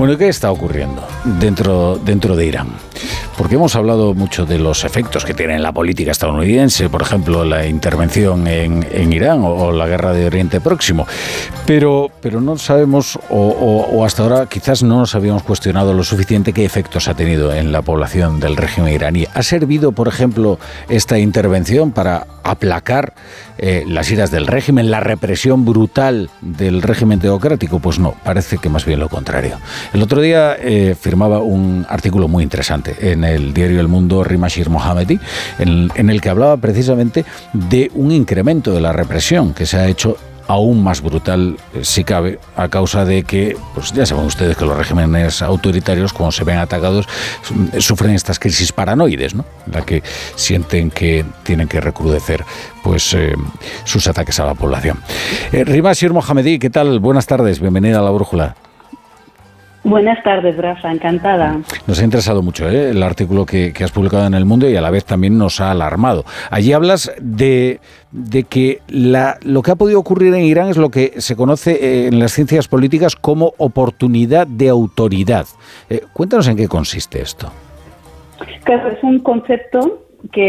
Bueno, ¿qué está ocurriendo dentro de Irán? Porque hemos hablado mucho de los efectos que tiene en la política estadounidense, por ejemplo, la intervención en Irán o la guerra de Oriente Próximo, pero no sabemos, o hasta ahora quizás no nos habíamos cuestionado lo suficiente qué efectos ha tenido en la población del régimen iraní. ¿Ha servido, por ejemplo, esta intervención para aplacar las iras del régimen, la represión brutal del régimen teocrático? Pues no, parece que más bien lo contrario. El otro día firmaba un artículo muy interesante en el diario El Mundo Rima Shir-Mohammadi, en el que hablaba precisamente de un incremento de la represión que se ha hecho aún más brutal, si cabe, a causa de que, pues ya saben ustedes que los regímenes autoritarios, cuando se ven atacados, sufren estas crisis paranoides, ¿no? En la que sienten que tienen que recrudecer pues sus ataques a la población. Rima Shir-Mohammadi, ¿qué tal? Buenas tardes, bienvenida a La Brújula. Buenas tardes, Rafa, encantada. Nos ha interesado mucho el artículo que has publicado en El Mundo y a la vez también nos ha alarmado. Allí hablas de que lo que ha podido ocurrir en Irán es lo que se conoce en las ciencias políticas como oportunidad de autoridad. Cuéntanos en qué consiste esto. Claro, es un concepto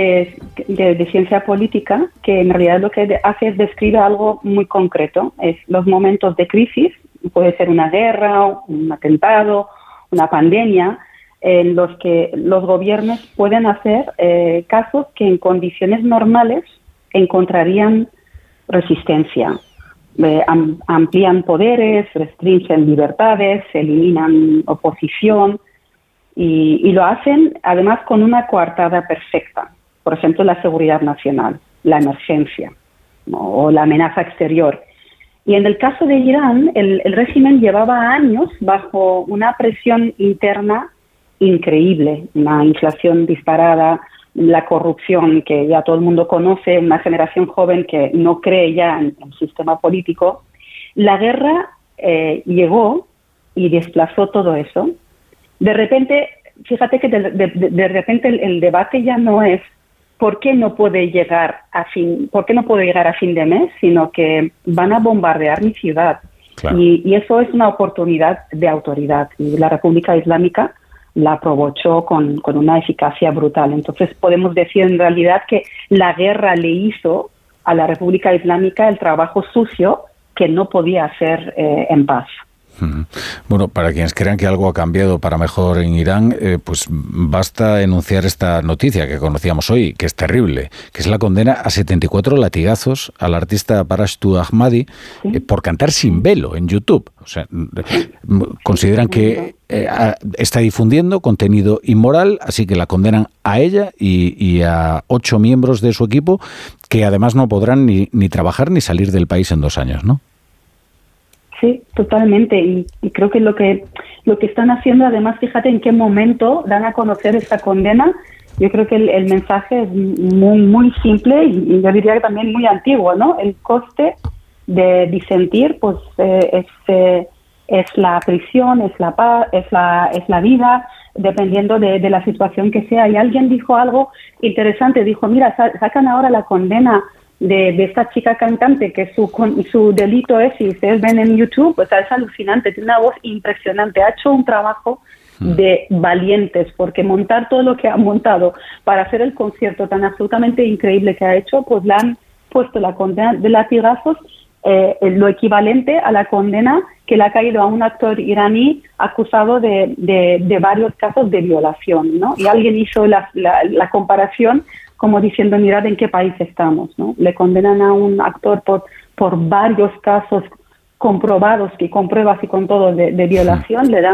de ciencia política que en realidad lo que hace es describir algo muy concreto. Es los momentos de crisis. Puede ser una guerra, un atentado, una pandemia, en los que los gobiernos pueden hacer casos que en condiciones normales encontrarían resistencia. Amplían poderes, restringen libertades, eliminan oposición y lo hacen además con una coartada perfecta. Por ejemplo, la seguridad nacional, la emergencia, ¿no? O la amenaza exterior. Y en el caso de Irán, el régimen llevaba años bajo una presión interna increíble, una inflación disparada, la corrupción que ya todo el mundo conoce, una generación joven que no cree ya en el sistema político. La guerra llegó y desplazó todo eso. De repente, fíjate que de repente el debate ya no es ¿por qué no puedo llegar a fin de mes? Sino que van a bombardear mi ciudad. Claro. Y eso es una oportunidad de autoridad. Y la República Islámica la aprovechó con una eficacia brutal. Entonces podemos decir en realidad que la guerra le hizo a la República Islámica el trabajo sucio que no podía hacer en paz. Bueno, para quienes crean que algo ha cambiado para mejor en Irán, pues basta enunciar esta noticia que conocíamos hoy, que es terrible, que es la condena a 74 latigazos al artista Parashtu Ahmadi por cantar sin velo en YouTube. O sea, consideran que está difundiendo contenido inmoral, así que la condenan a ella y a 8 miembros de su equipo, que además no podrán ni trabajar ni salir del país en 2 años, ¿no? Sí, totalmente. Y creo que lo que están haciendo, además, fíjate en qué momento dan a conocer esta condena. Yo creo que el mensaje es muy, muy simple y yo diría que también muy antiguo, ¿no? El coste de disentir, pues es la prisión, es la paz, es la vida, dependiendo de la situación que sea. Y alguien dijo algo interesante, dijo, mira, sacan ahora la condena de esta chica cantante, que su delito es, si ustedes ven en YouTube, pues es alucinante, tiene una voz impresionante, ha hecho un trabajo de valientes, porque montar todo lo que ha montado para hacer el concierto tan absolutamente increíble que ha hecho, pues le han puesto la condena de latigazos, lo equivalente a la condena que le ha caído a un actor iraní acusado de varios casos de violación, ¿no? Y alguien hizo la comparación como diciendo, mirad en qué país estamos, ¿no? Le condenan a un actor por varios casos comprobados y con pruebas y con todo de violación, le dan